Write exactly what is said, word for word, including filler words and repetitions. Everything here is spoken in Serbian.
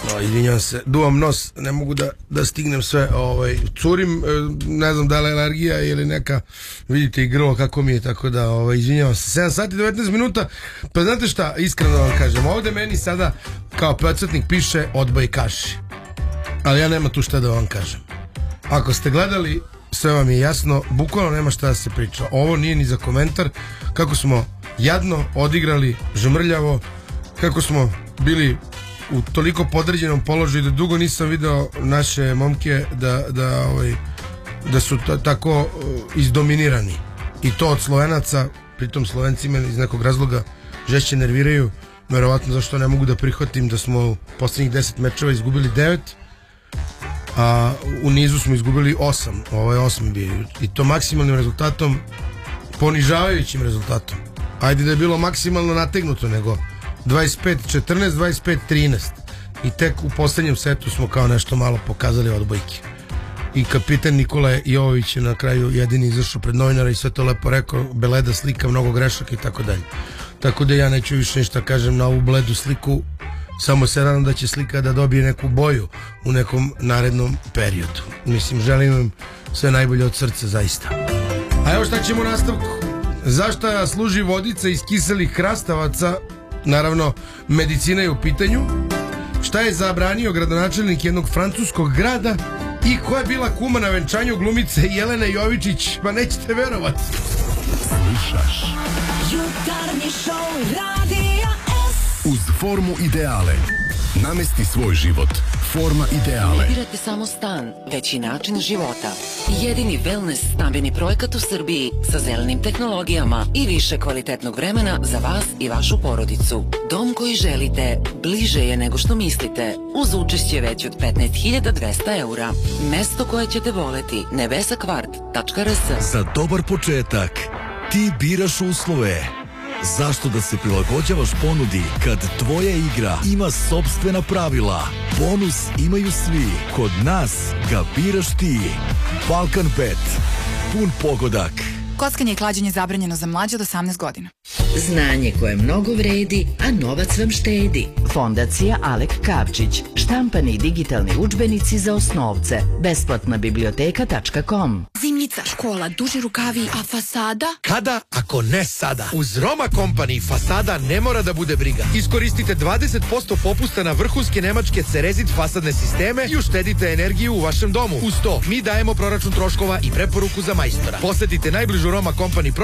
O, izvinjam se, duvam nos, ne mogu da, da stignem sve, ovaj, curim, ne znam da li je alergija ili neka, vidite i grlo kako mi je, tako da, ovaj, izvinjavam se, sedam sati devetnaest minuta, pa znate šta, iskreno da vam kažem, ovde meni sada kao podsjetnik piše odbojkaši, ali ja nema tu šta da vam kažem. Ako ste gledali, sve vam je jasno, bukvalno nema šta da se priča, ovo nije ni za komentar, kako smo jadno odigrali, žmrljavo, kako smo bili u toliko podređenom položaju da dugo nisam video naše momke da, da, ovaj, da su tako izdominirani. I to od Slovenaca, pritom Slovenci me iz nekog razloga žešće nerviraju, verovatno zašto ne mogu da prihvatim da smo u poslednjih deset mečeva izgubili devet, a u nizu smo izgubili osam, ovo je osam bio, i to maksimalnim rezultatom, ponižavajućim rezultatom. Ajde da je bilo maksimalno nategnuto, nego dvadeset pet četrnaest, dvadeset pet trinaest, i tek u poslednjem setu smo kao nešto malo pokazali odbojke. I kapitan Nikola Jovović je na kraju jedini izašao pred novinara i sve to lepo rekao, beleda slika, mnogo grešaka i tako dalje. Tako da ja neću više ništa kažem na ovu bledu sliku, samo se nadam da će slika da dobije neku boju u nekom narednom periodu. Mislim, želim vam sve najbolje od srca, zaista. A evo šta ćemo u nastavku. Zašto služi vodica iz kiselih krastavaca? Naravno, medicina je u pitanju. Šta je zabranio gradonačelnik jednog francuskog grada i koja je bila kuma na venčanju glumice Jelene Jovičić? Pa nećete verovati. Slušaš Jutarnji šou Radija S. Uz formu ideale namesti svoj život. Forma ideale. Ne birate samo stan, već i način života. Jedini wellness stambeni projekat u Srbiji sa zelenim tehnologijama i više kvalitetnog vremena za vas i vašu porodicu. Dom koji želite bliže je nego što mislite, uz učešće već od petnaest hiljada dvesta eura. Mesto koje ćete voleti, nebesakvart tačka r s. Za dobar početak ti biraš uslove. Zašto da se prilagođavaš ponudi kad tvoja igra ima sopstvena pravila? Bonus imaju svi. Kod nas ga biraš ti. Balkan Bet. Pun pogodak. Kockanje i klađenje zabranjeno za mlađe od osamnaest godina. Znanje koje mnogo vredi, a novac vam štedi. Fondacija Alek Kavčić. Štampani i digitalni udžbenici za osnovce. Besplatna biblioteka tačka com. Zimnica, škola, duži rukavi, a fasada? Kada, ako ne sada? Uz Roma Company fasada ne mora da bude briga. Iskoristite dvadeset posto popusta na vrhunske nemačke Cerezit fasadne sisteme i uštedite energiju u vašem domu. Uz to, mi dajemo proračun troškova i preporuku za majstora. Posetite najbližu Roma Company